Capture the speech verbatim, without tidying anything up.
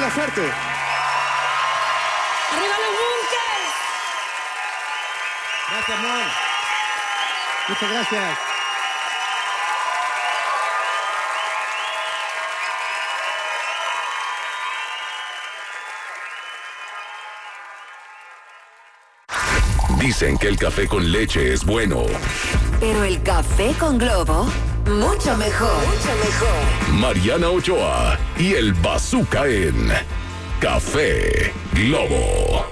Deseenle suerte. ¡Arriba los Bunkers! Gracias, amor. Muchas gracias. Dicen que el café con leche es bueno. Pero el café con Globo, mucho mejor. Mucho mejor. Mariana Ochoa y el Bazooka en Café Globo.